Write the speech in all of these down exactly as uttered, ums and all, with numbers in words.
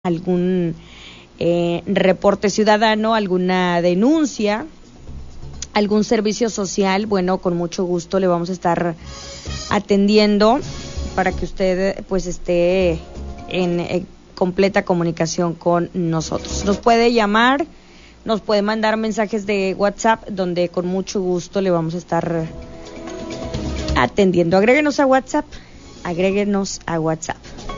algún eh, reporte ciudadano, alguna denuncia, algún servicio social, bueno, con mucho gusto le vamos a estar atendiendo para que usted pues esté en eh, completa comunicación con nosotros. Nos puede llamar, nos puede mandar mensajes de WhatsApp, donde con mucho gusto le vamos a estar atendiendo. Agréguenos a WhatsApp, agréguenos a WhatsApp.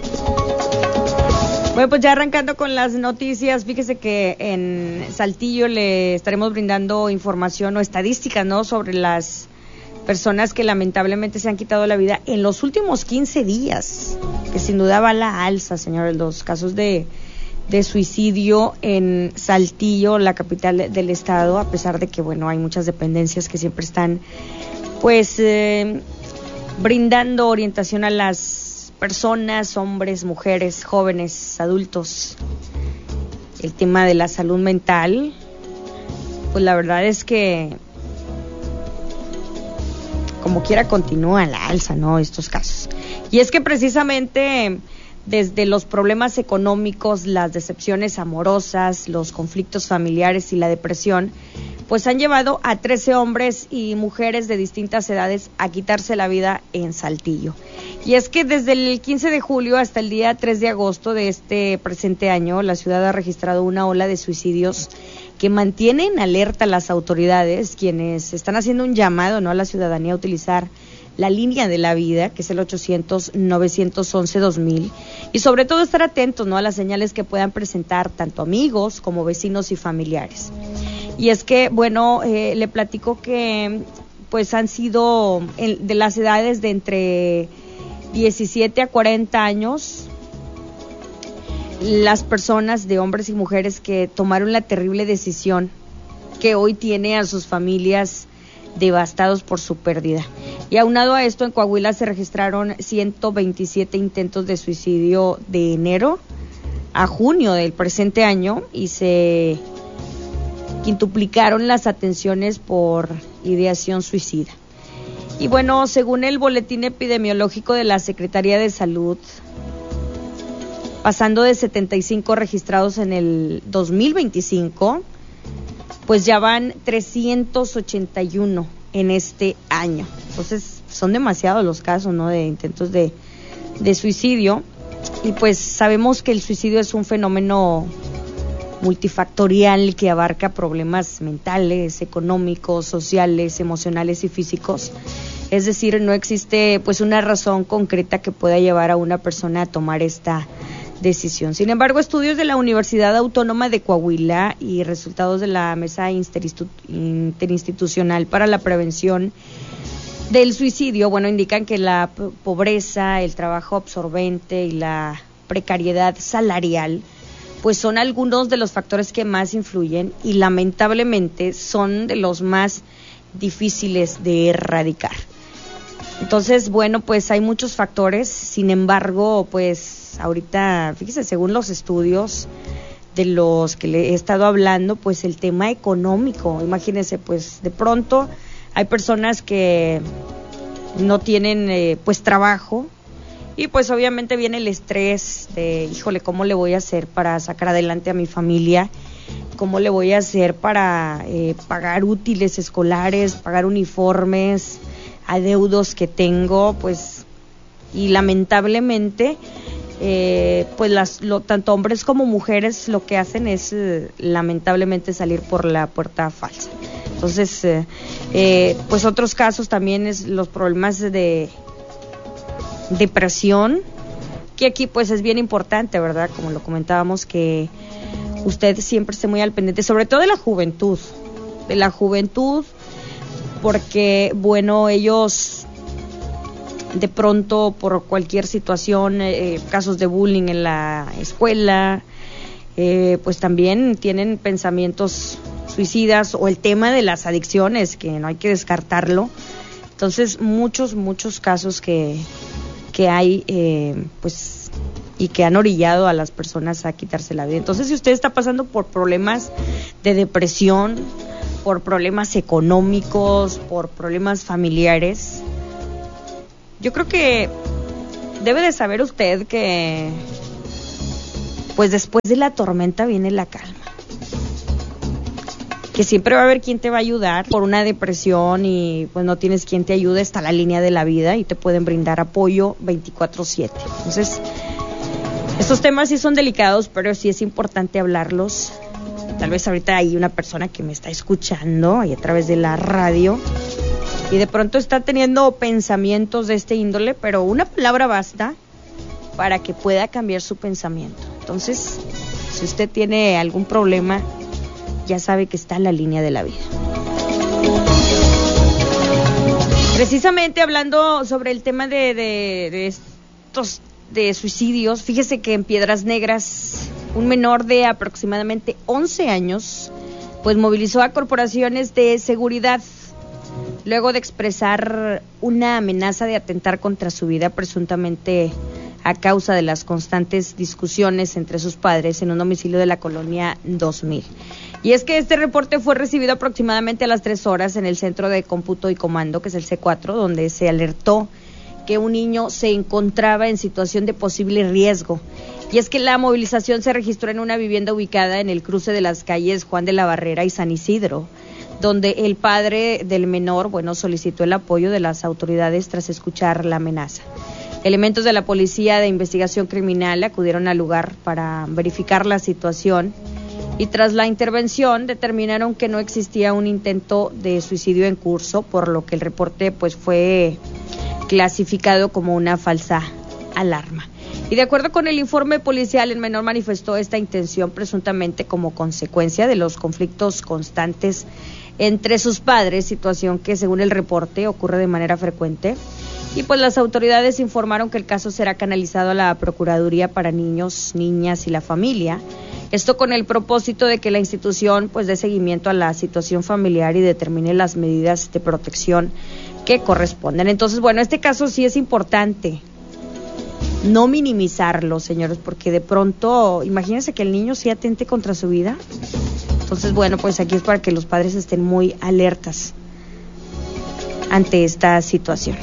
Bueno, pues ya arrancando con las noticias, fíjese que en Saltillo le estaremos brindando información o estadísticas, ¿no?, sobre las personas que lamentablemente se han quitado la vida en los últimos quince días, que sin duda va a la alza, señores, los casos de, de suicidio en Saltillo, la capital del estado, a pesar de que, bueno, hay muchas dependencias que siempre están, pues, eh, brindando orientación a las personas, hombres, mujeres, jóvenes, adultos. El tema de la salud mental, pues la verdad es que como quiera continúa la alza, ¿no?, estos casos. Y es que precisamente desde los problemas económicos, las decepciones amorosas, los conflictos familiares y la depresión, pues han llevado a trece hombres y mujeres de distintas edades a quitarse la vida en Saltillo. Y es que desde el quince de julio hasta el día tres de agosto de este presente año, la ciudad ha registrado una ola de suicidios que mantienen alerta a las autoridades, quienes están haciendo un llamado, ¿no?, a la ciudadanía a utilizar la línea de la vida, que es el ochocientos, novecientos once, dos mil, y sobre todo estar atentos, ¿no?, a las señales que puedan presentar tanto amigos como vecinos y familiares. Y es que, bueno, eh, le platico que pues han sido en, de las edades de entre diecisiete a cuarenta años, las personas de hombres y mujeres que tomaron la terrible decisión que hoy tiene a sus familias devastados por su pérdida. Y aunado a esto, en Coahuila se registraron ciento veintisiete intentos de suicidio de enero a junio del presente año y se quintuplicaron las atenciones por ideación suicida. Y bueno, según el boletín epidemiológico de la Secretaría de Salud, pasando de setenta y cinco registrados en el dos mil veinticinco, pues ya van trescientos ochenta y uno en este año. Entonces son demasiados los casos, ¿no?, de intentos de, de suicidio. Y pues sabemos que el suicidio es un fenómeno multifactorial que abarca problemas mentales, económicos, sociales, emocionales y físicos. Es decir, no existe pues una razón concreta que pueda llevar a una persona a tomar esta decisión. Sin embargo, estudios de la Universidad Autónoma de Coahuila y resultados de la Mesa Interinstitucional para la Prevención del Suicidio, bueno, indican que la pobreza, el trabajo absorbente y la precariedad salarial pues son algunos de los factores que más influyen y lamentablemente son de los más difíciles de erradicar. Entonces, bueno, pues hay muchos factores, sin embargo, pues ahorita, fíjese, según los estudios de los que le he estado hablando, pues el tema económico, imagínense, pues de pronto hay personas que no tienen eh, pues trabajo, y pues obviamente viene el estrés de, híjole, ¿cómo le voy a hacer para sacar adelante a mi familia? ¿Cómo le voy a hacer para eh, pagar útiles escolares, pagar uniformes, adeudos que tengo? Pues, y lamentablemente, eh, pues las, lo, tanto hombres como mujeres lo que hacen es eh, lamentablemente salir por la puerta falsa. Entonces, eh, eh, pues otros casos también es los problemas de depresión, que aquí pues es bien importante, ¿verdad? Como lo comentábamos, que usted siempre esté muy al pendiente, sobre todo de la juventud, de la juventud, porque, bueno, ellos de pronto por cualquier situación, eh, casos de bullying en la escuela, eh, pues también tienen pensamientos suicidas, o el tema de las adicciones, que no hay que descartarlo. Entonces, muchos, muchos casos que que hay, eh, pues, y que han orillado a las personas a quitarse la vida. Entonces, si usted está pasando por problemas de depresión, por problemas económicos, por problemas familiares, yo creo que debe de saber usted que pues después de la tormenta viene la calma. Que siempre va a haber quien te va a ayudar por una depresión y pues no tienes quien te ayude, está la línea de la vida y te pueden brindar apoyo veinticuatro siete. Entonces, estos temas sí son delicados, pero sí es importante hablarlos. Tal vez ahorita hay una persona que me está escuchando ahí a través de la radio y de pronto está teniendo pensamientos de este índole, pero una palabra basta para que pueda cambiar su pensamiento. Entonces, si usted tiene algún problema, ya sabe que está en la línea de la vida. Precisamente hablando sobre el tema de, de, de estos de suicidios, fíjese que en Piedras Negras un menor de aproximadamente once años pues movilizó a corporaciones de seguridad luego de expresar una amenaza de atentar contra su vida, presuntamente a causa de las constantes discusiones entre sus padres en un domicilio de la colonia dos mil. Y es que este reporte fue recibido aproximadamente a las tres horas en el Centro de Cómputo y Comando, que es el C cuatro, donde se alertó que un niño se encontraba en situación de posible riesgo. Y es que la movilización se registró en una vivienda ubicada en el cruce de las calles Juan de la Barrera y San Isidro, donde el padre del menor, bueno, solicitó el apoyo de las autoridades tras escuchar la amenaza. Elementos de la Policía de Investigación Criminal acudieron al lugar para verificar la situación y tras la intervención determinaron que no existía un intento de suicidio en curso, por lo que el reporte pues fue clasificado como una falsa alarma. Y de acuerdo con el informe policial, el menor manifestó esta intención presuntamente como consecuencia de los conflictos constantes entre sus padres, situación que según el reporte ocurre de manera frecuente. Y pues las autoridades informaron que el caso será canalizado a la Procuraduría para Niños, Niñas y la Familia. Esto con el propósito de que la institución pues dé seguimiento a la situación familiar y determine las medidas de protección que corresponden. Entonces, bueno, este caso sí es importante no minimizarlo, señores, porque de pronto, imagínense que el niño sí atente contra su vida. Entonces, bueno, pues aquí es para que los padres estén muy alertas ante esta situación.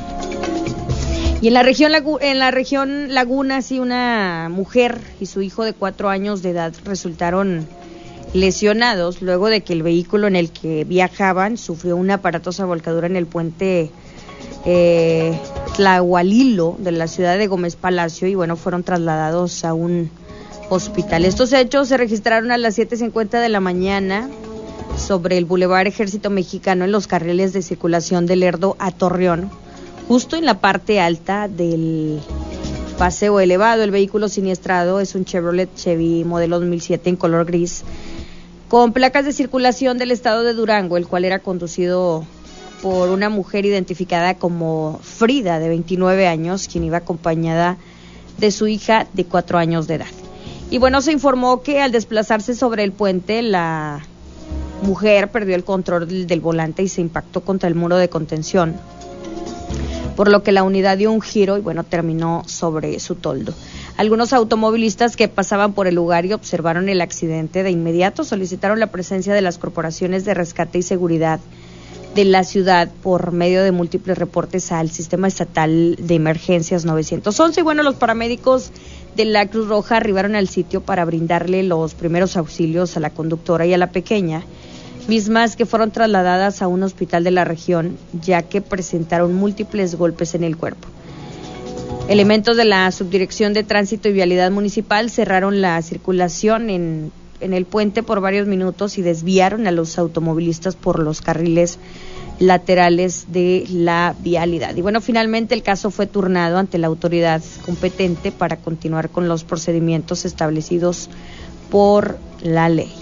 Y en la región en la región Laguna, sí, una mujer y su hijo de cuatro años de edad resultaron lesionados luego de que el vehículo en el que viajaban sufrió una aparatosa volcadura en el puente eh, Tlahualilo de la ciudad de Gómez Palacio y bueno, fueron trasladados a un hospital. Estos hechos se registraron a las siete cincuenta de la mañana sobre el Boulevard Ejército Mexicano en los carriles de circulación de Lerdo a Torreón, justo en la parte alta del paseo elevado. El vehículo siniestrado es un Chevrolet Chevy modelo dos mil siete en color gris, con placas de circulación del estado de Durango, el cual era conducido por una mujer identificada como Frida, de veintinueve años, quien iba acompañada de su hija de cuatro años de edad. Y bueno, se informó que al desplazarse sobre el puente, la mujer perdió el control del, del volante y se impactó contra el muro de contención, por lo que la unidad dio un giro y bueno, terminó sobre su toldo. Algunos automovilistas que pasaban por el lugar y observaron el accidente de inmediato solicitaron la presencia de las corporaciones de rescate y seguridad de la ciudad por medio de múltiples reportes al Sistema Estatal de Emergencias nueve once. Y bueno, los paramédicos de la Cruz Roja arribaron al sitio para brindarle los primeros auxilios a la conductora y a la pequeña, mismas que fueron trasladadas a un hospital de la región, ya que presentaron múltiples golpes en el cuerpo. Elementos de la Subdirección de Tránsito y Vialidad Municipal cerraron la circulación en, en el puente por varios minutos y desviaron a los automovilistas por los carriles laterales de la vialidad. Y bueno, finalmente el caso fue turnado ante la autoridad competente para continuar con los procedimientos establecidos por la ley.